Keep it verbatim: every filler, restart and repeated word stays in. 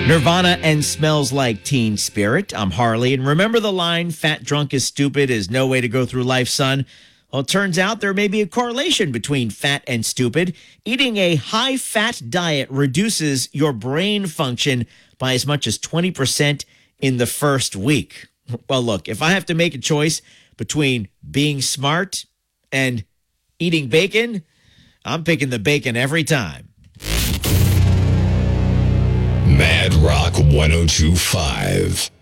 Nirvana and Smells Like Teen Spirit. I'm Harley. And remember the line, fat, drunk is stupid is no way to go through life, son? Well, it turns out there may be a correlation between fat and stupid. Eating a high-fat diet reduces your brain function by as much as twenty percent in the first week. Well, look, if I have to make a choice between being smart and eating bacon, I'm picking the bacon every time. Mad Rock one oh two point five.